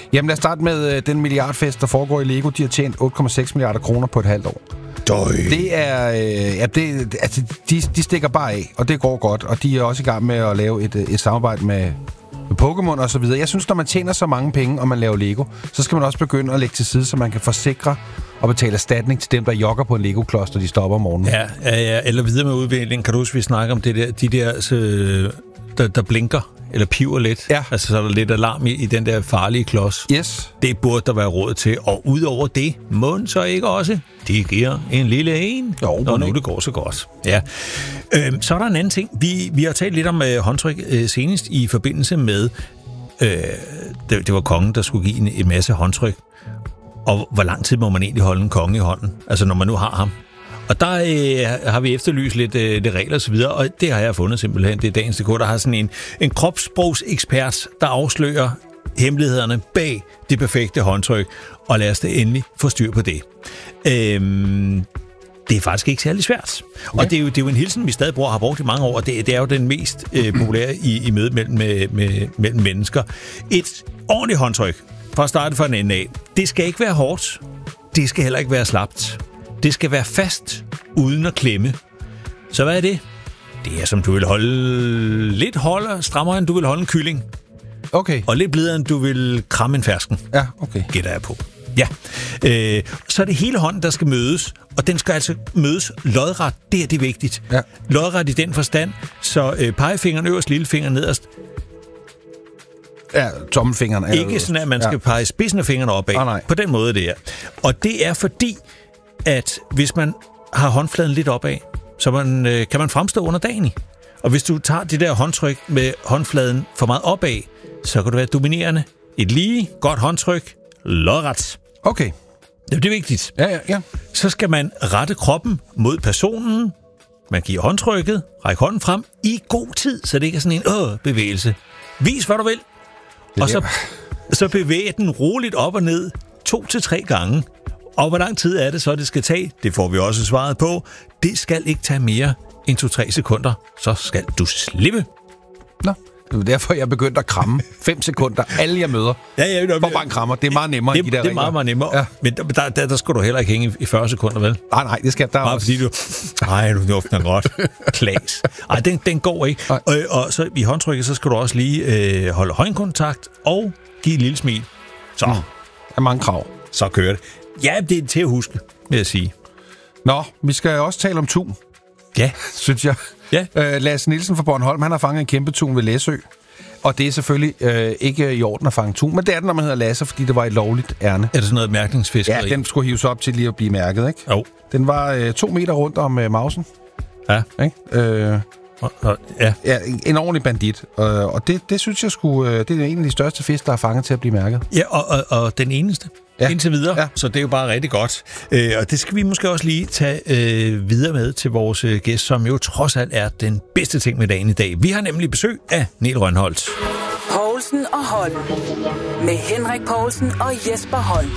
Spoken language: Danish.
Jamen lad os starte med den milliardfest, der foregår i Lego. De har tjent 8,6 milliarder kroner på et halvt år. Det er... de stikker bare af, og det går godt. Og de er også i gang med at lave et samarbejde med Pokémon og så videre. Jeg synes, når man tjener så mange penge, og man laver Lego, så skal man også begynde at lægge til side, så man kan forsikre og betale erstatning til dem, der jogger på en Lego-klods, når de stopper om morgenen. Ja. Eller videre med udviklingen. Kan du huske, vi snakker om det der, de der, der blinker eller piver lidt? Ja. Altså, så er der lidt alarm i den der farlige klods. Yes. Det burde der være råd til. Og udover det, må så ikke også. De giver en lille en. Jo, og nu det går så godt. Ja. Så er der en anden ting. Vi har talt lidt om håndtryk senest i forbindelse med, det var kongen, der skulle give en masse håndtryk. Og hvor lang tid må man egentlig holde en konge i hånden? Altså, når man nu har ham. Og der har vi efterlyst lidt regler og så videre, og det har jeg fundet simpelthen. Det er Dagens DK, der har sådan en kropssprogsekspert, der afslører hemmelighederne bag det perfekte håndtryk, og lad os da endelig få styr på det. Det er faktisk ikke særlig svært. Okay. Og det er jo en hilsen, vi stadig har brugt i mange år, og det er jo den mest populære i mødet mellem mennesker. Et ordentligt håndtryk, for at starte fra en ende af, det skal ikke være hårdt, det skal heller ikke være slapt. Det skal være fast, uden at klemme. Så hvad er det? Det er, som du vil holde lidt strammere, end du vil holde en kylling. Okay. Og lidt blidere, end du vil kramme en fersken. Ja, okay. Gætter jeg på. Ja. Så er det hele hånden, der skal mødes, og den skal altså mødes lodret. Det er vigtigt. Ja. Lodret i den forstand, så pegefingeren øverst, lillefinger nederst. Ja, tommelfingeren. Ikke sådan, at man skal pege spidsen af fingrene opad. Nej. På den måde, det er. Og det er fordi, at hvis man har håndfladen lidt opad, så kan man fremstå under dagen i. Og hvis du tager det der håndtryk med håndfladen for meget opad, så kan du være dominerende. Et lige godt håndtryk, lodret. Okay. Det er vigtigt. Ja. Så skal man rette kroppen mod personen. Man giver håndtrykket, ræk hånden frem i god tid, så det ikke er sådan en bevægelse. Vis, hvad du vil. Og så bevæg den roligt op og ned 2-3 gange. Og hvor lang tid er det så, det skal tage? Det får vi også svaret på. Det skal ikke tage mere end 2-3 sekunder. Så skal du slippe. Nå, det er derfor, jeg begyndte at kramme 5 sekunder. Alle jeg møder får bare en krammer. Det er meget nemmere end de der regler. Det er meget nemmere. Ja. Men der skal du heller ikke hænge i 40 sekunder, vel? Nej, det skal der bare også. Fordi du dufter godt. Klaas. Ej, den går ikke. Og så i håndtrykket, så skal du også lige holde øjenkontakt og give et lille smil. Så. Der er mange krav. Så kører det. Ja, det er til at huske, vil jeg sige. Nå, vi skal også tale om tun. Ja. Synes jeg. Ja. Lasse Nielsen fra Bornholm, han har fanget en kæmpe tun ved Læsø. Og det er selvfølgelig ikke i orden at fange tun, men det er det, når man hedder Lasse, fordi det var et lovligt ærne. Er det sådan noget mærkningsfiskeri? Ja, den skulle hives op til lige at blive mærket, ikke? Jo. Den var 2 meter rundt om mausen. Ja. Ikke? Ja, en ordentlig bandit. Og det synes jeg det er en af de største fisk, der er fanget til at blive mærket. Ja, og den eneste. Ja. Indtil videre, ja. Så det er jo bare rigtig godt. Og det skal vi måske også lige tage videre med til vores gæst, som jo trods alt er den bedste ting med dagen i dag. Vi har nemlig besøg af Niel Rønholt. Poulsen og Holm. Med Henrik Poulsen og Jesper Holm.